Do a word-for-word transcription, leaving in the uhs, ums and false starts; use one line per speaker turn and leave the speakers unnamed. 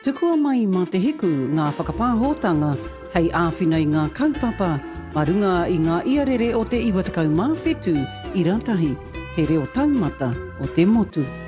Tukua mai mā te hiku ngā whakapāhotanga hei āwhina i ngā kaupapa, marunga i ngā iarere o te iwa tekau mā whetū i ratahi, te reo taumata o te motu.